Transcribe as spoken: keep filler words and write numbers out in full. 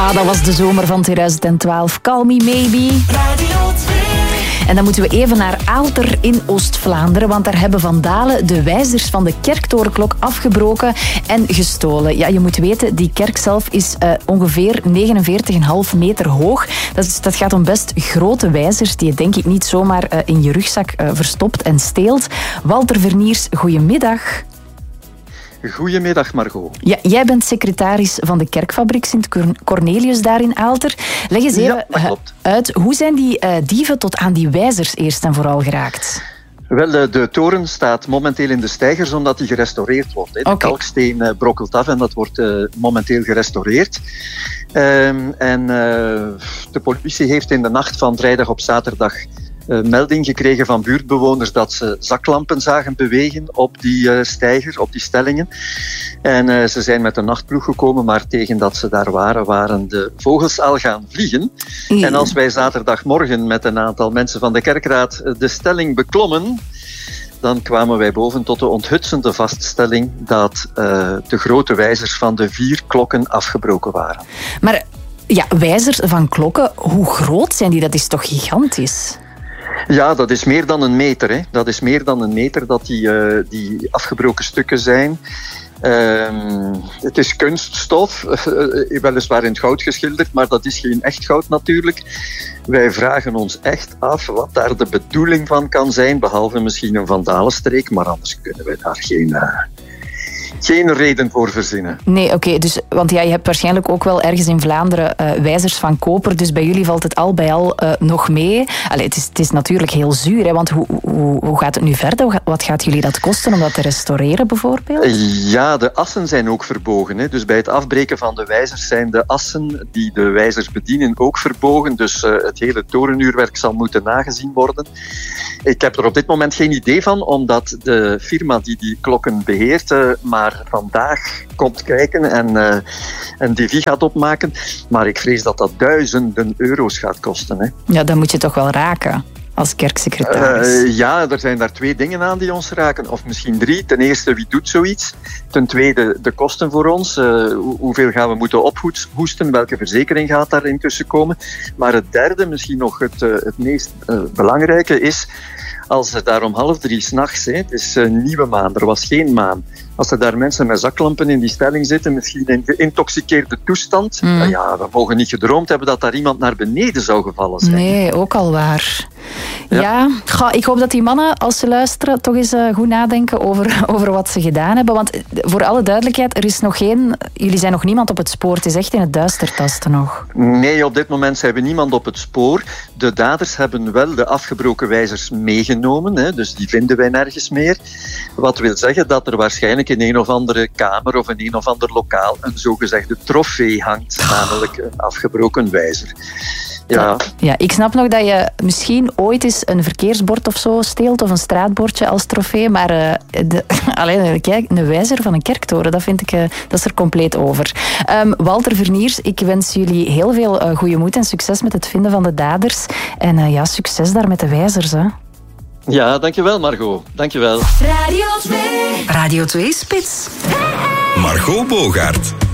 Ja, dat was de zomer van twintig twaalf. Call Me Maybe. Radio twee. En dan moeten we even naar Aalter in Oost-Vlaanderen, want daar hebben vandalen de wijzers van de kerktorenklok afgebroken en gestolen. Ja, je moet weten, die kerk zelf is uh, ongeveer negenenveertig komma vijf meter hoog. Dat, is, dat gaat om best grote wijzers die je denk ik niet zomaar uh, in je rugzak uh, verstopt en steelt. Walter Verniers, goedemiddag. Goedemiddag, Margot. Ja, jij bent secretaris van de kerkfabriek Sint Cornelius daar in Aalter. Leg eens even ja, uit, hoe zijn die uh, dieven tot aan die wijzers eerst en vooral geraakt? Wel, de, de toren staat momenteel in de steigers omdat die gerestaureerd wordt. Hè. De okay. kalksteen uh, brokkelt af en dat wordt uh, momenteel gerestaureerd. Um, en uh, de politie heeft in de nacht van vrijdag op zaterdag Uh, melding gekregen van buurtbewoners dat ze zaklampen zagen bewegen op die uh, steiger, op die stellingen. En uh, ze zijn met een nachtploeg gekomen, maar tegen dat ze daar waren, waren de vogels al gaan vliegen. Mm. En als wij zaterdagmorgen met een aantal mensen van de kerkraad de stelling beklommen, dan kwamen wij boven tot de onthutsende vaststelling dat uh, de grote wijzers van de vier klokken afgebroken waren. Maar ja, wijzers van klokken, hoe groot zijn die? Dat is toch gigantisch? Ja, dat is meer dan een meter. Hè. Dat is meer dan een meter dat die, uh, die afgebroken stukken zijn. Uh, het is kunststof, uh, weliswaar in het goud geschilderd, maar dat is geen echt goud natuurlijk. Wij vragen ons echt af wat daar de bedoeling van kan zijn, behalve misschien een vandalenstreek, maar anders kunnen wij daar geen... Uh, Geen reden voor verzinnen. Nee, oké. Okay, dus, want ja, je hebt waarschijnlijk ook wel ergens in Vlaanderen uh, wijzers van koper. Dus bij jullie valt het al bij al uh, nog mee. Allee, het, is, het is natuurlijk heel zuur, hè, want hoe, hoe, hoe gaat het nu verder? Wat gaat jullie dat kosten om dat te restaureren bijvoorbeeld? Ja, de assen zijn ook verbogen. Hè. Dus bij het afbreken van de wijzers zijn de assen die de wijzers bedienen ook verbogen. Dus uh, het hele torenuurwerk zal moeten nagezien worden. Ik heb er op dit moment geen idee van, omdat de firma die die klokken beheert, uh, maar vandaag komt kijken en uh, een D V gaat opmaken. Maar ik vrees dat dat duizenden euro's gaat kosten. Hè. Ja, dan moet je toch wel raken als kerksecretaris. Uh, ja, er zijn daar twee dingen aan die ons raken. Of misschien drie. Ten eerste, wie doet zoiets? Ten tweede, de kosten voor ons. Uh, hoeveel gaan we moeten ophoesten? Welke verzekering gaat daar intussen komen? Maar het derde, misschien nog het, uh, het meest uh, belangrijke is, als er daar om half drie 's nachts, het is een nieuwe maan, er was geen maan. Als er daar mensen met zaklampen in die stelling zitten, misschien in geïntoxiceerde toestand, mm. ja, we mogen niet gedroomd hebben dat daar iemand naar beneden zou gevallen zijn. Nee, ook al waar. Ja, ja ga, ik hoop dat die mannen, als ze luisteren, toch eens uh, goed nadenken over, over wat ze gedaan hebben. Want voor alle duidelijkheid, er is nog geen... Jullie zijn nog niemand op het spoor. Het is echt in het duister tasten nog. Nee, op dit moment zijn we niemand op het spoor. De daders hebben wel de afgebroken wijzers meegenomen, hè, dus die vinden wij nergens meer. Wat wil zeggen dat er waarschijnlijk in een of andere kamer of in een of ander lokaal een zogezegde trofee hangt, namelijk een afgebroken wijzer. Ja. ja, ik snap nog dat je misschien ooit eens een verkeersbord of zo steelt, of een straatbordje als trofee, maar uh, de, alleen, kijk, een wijzer van een kerktoren, dat vind ik, uh, dat is er compleet over. Um, Walter Verniers, ik wens jullie heel veel uh, goede moed en succes met het vinden van de daders. En uh, ja, succes daar met de wijzers, hè. Ja, dankjewel Margot. Dankjewel. Radio twee. Radio twee Spits. Margot Bogaert.